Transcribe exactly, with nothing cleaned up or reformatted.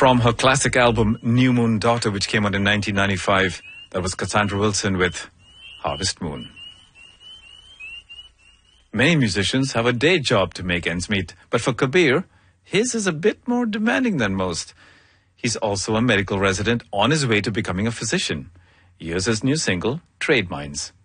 From her classic album New Moon Daughter, which came out in nineteen ninety-five, that was Cassandra Wilson with Harvest Moon. Many musicians have a day job to make ends meet, but for Kabir, his is a bit more demanding than most. He's also a medical resident on his way to becoming a physician. Here's his new single, Trade Minds.